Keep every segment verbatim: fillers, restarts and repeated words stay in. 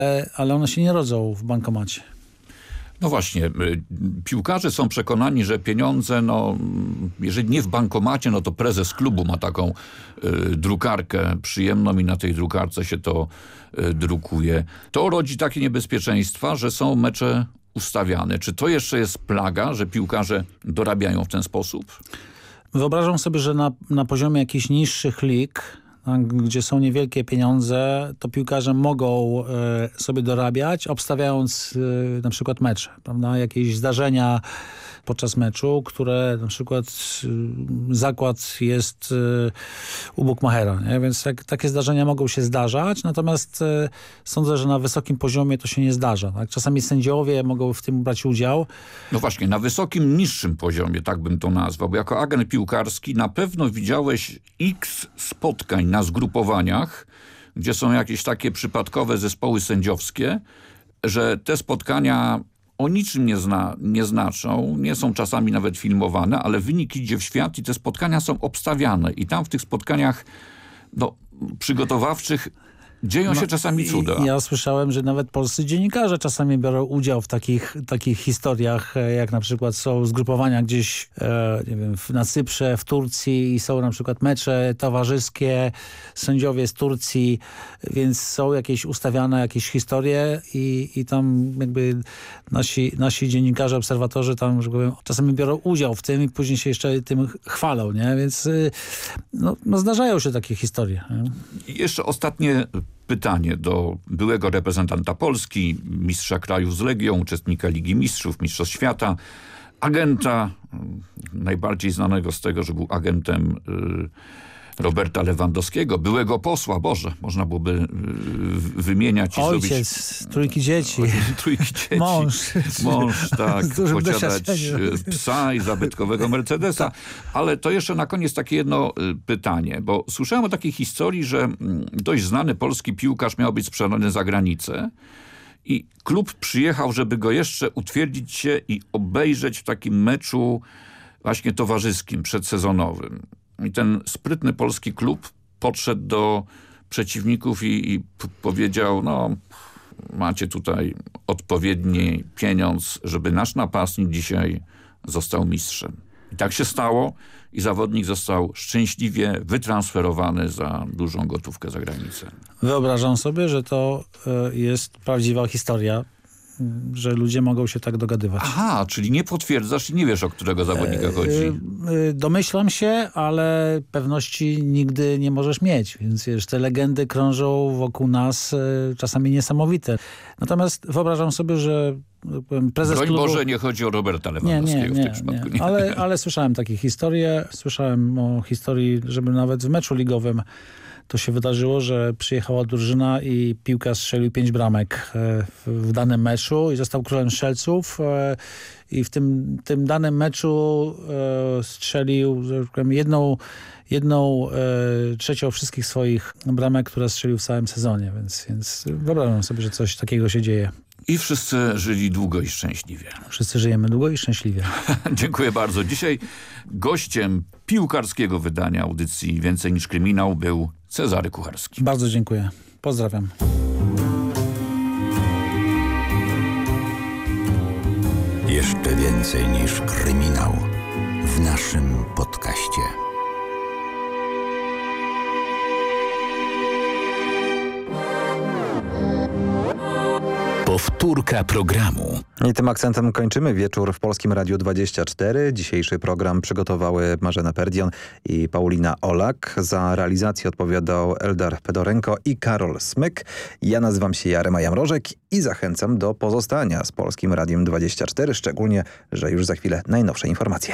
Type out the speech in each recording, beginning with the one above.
ale one się nie rodzą w bankomacie. No właśnie, piłkarze są przekonani, że pieniądze, no, jeżeli nie w bankomacie, no to prezes klubu ma taką y, drukarkę przyjemną i na tej drukarce się to y, drukuje. To rodzi takie niebezpieczeństwa, że są mecze ustawiane. Czy to jeszcze jest plaga, że piłkarze dorabiają w ten sposób? Wyobrażam sobie, że na, na poziomie jakichś niższych lig, tak, gdzie są niewielkie pieniądze, to piłkarze mogą e, sobie dorabiać, obstawiając e, na przykład mecze, prawda? Jakieś zdarzenia podczas meczu, które na przykład y, zakład jest y, u bukmachera, nie? Więc tak, takie zdarzenia mogą się zdarzać, natomiast y, sądzę, że na wysokim poziomie to się nie zdarza. Tak? Czasami sędziowie mogą w tym brać udział. No właśnie, na wysokim, niższym poziomie, tak bym to nazwał, bo jako agent piłkarski na pewno widziałeś x spotkań na zgrupowaniach, gdzie są jakieś takie przypadkowe zespoły sędziowskie, że te spotkania o niczym nie, zna, nie znaczą, nie są czasami nawet filmowane, ale wynik idzie w świat i te spotkania są obstawiane. I tam w tych spotkaniach no, przygotowawczych dzieją się no, czasami cuda. Ja słyszałem, że nawet polscy dziennikarze czasami biorą udział w takich, takich historiach, jak na przykład są zgrupowania gdzieś e, nie wiem, na Cyprze, w Turcji i są na przykład mecze towarzyskie, sędziowie z Turcji, więc są jakieś ustawiane jakieś historie i, i tam jakby nasi, nasi dziennikarze, obserwatorzy tam, że powiem, czasami biorą udział w tym i później się jeszcze tym chwalą, nie? Więc no, no zdarzają się takie historie. Nie? I jeszcze ostatnie pytanie do byłego reprezentanta Polski, mistrza kraju z Legią, uczestnika Ligi Mistrzów, Mistrzostw Świata, agenta, najbardziej znanego z tego, że był agentem y, Roberta Lewandowskiego, byłego posła, Boże, można byłoby y, wymieniać i Ojciec, zrobić... trójki dzieci. Trójki dzieci. Mąż. Mąż, tak. Posiadać doświadczeniem. psa i zabytkowego Mercedesa. Ale to jeszcze na koniec takie jedno pytanie, bo słyszałem o takiej historii, że dość znany polski piłkarz miał być sprzedany za granicę i klub przyjechał, żeby go jeszcze utwierdzić się i obejrzeć w takim meczu właśnie towarzyskim, przedsezonowym. I ten sprytny polski klub podszedł do przeciwników i, i p- powiedział, no macie tutaj odpowiedni pieniądz, żeby nasz napastnik dzisiaj został mistrzem. I tak się stało i zawodnik został szczęśliwie wytransferowany za dużą gotówkę za granicę. Wyobrażam sobie, że to y, jest prawdziwa historia, że ludzie mogą się tak dogadywać. Aha, czyli nie potwierdzasz i nie wiesz, o którego zawodnika chodzi. E, e, domyślam się, ale pewności nigdy nie możesz mieć, więc wiesz, te legendy krążą wokół nas e, czasami niesamowite. Natomiast wyobrażam sobie, że powiem, prezes Broń klubu... Boże, nie chodzi o Roberta Lewandowskiego nie, nie, w nie, tym przypadku. Nie. Ale, ale słyszałem takie historie. Słyszałem o historii, żeby nawet w meczu ligowym to się wydarzyło, że przyjechała drużyna i piłkarz strzelił pięć bramek w danym meczu i został królem strzelców i w tym, tym danym meczu strzelił jedną, jedną trzecią wszystkich swoich bramek, które strzelił w całym sezonie, więc, więc wyobrażam sobie, że coś takiego się dzieje. I wszyscy żyli długo i szczęśliwie. Wszyscy żyjemy długo i szczęśliwie. Dziękuję bardzo. Dzisiaj gościem piłkarskiego wydania audycji Więcej niż kryminał był Cezary Kucharski. Bardzo dziękuję. Pozdrawiam. Jeszcze więcej niż kryminał w naszym podcaście. Powtórka programu. I tym akcentem kończymy wieczór w Polskim Radiu dwadzieścia cztery. Dzisiejszy program przygotowały Marzena Perdion i Paulina Olak. Za realizację odpowiadał Eldar Pedorenko i Karol Smyk. Ja nazywam się Jarema Jamrożek i zachęcam do pozostania z Polskim Radiem dwadzieścia cztery, szczególnie, że już za chwilę najnowsze informacje.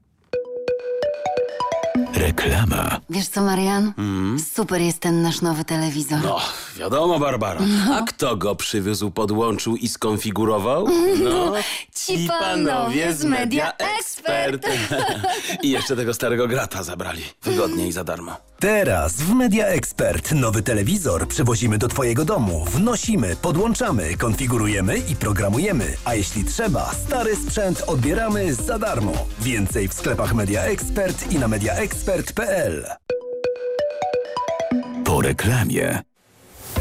Reklama. Wiesz co, Marian? Mm. Super jest ten nasz nowy telewizor. No, wiadomo, Barbara. No. A kto go przywiózł, podłączył i skonfigurował? No, ci panowie z Media Expert. I jeszcze tego starego grata zabrali. Wygodnie i za darmo. Teraz w Media Expert nowy telewizor przywozimy do Twojego domu. Wnosimy, podłączamy, konfigurujemy i programujemy. A jeśli trzeba, stary sprzęt odbieramy za darmo. Więcej w sklepach Media Expert i na media expert kropka p l. Po reklamie.